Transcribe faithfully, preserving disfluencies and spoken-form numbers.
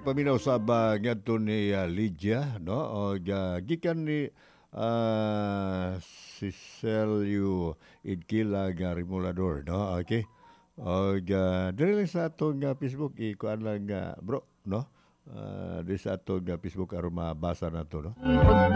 paminaw sa ba ngadto ni ah, Lydia no o ga gikan ni ah, si Celio Idkila nga Remulador no okay o ga diri lang sa atong nga Facebook ikuan lang nga bro no. Ah, di sa atong nga Facebook aron mabasa nato no.